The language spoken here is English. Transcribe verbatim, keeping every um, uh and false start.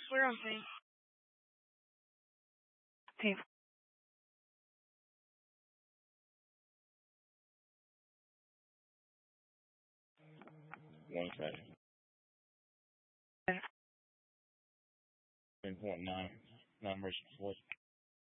clear on me. Team. One second. ten point nine numbers.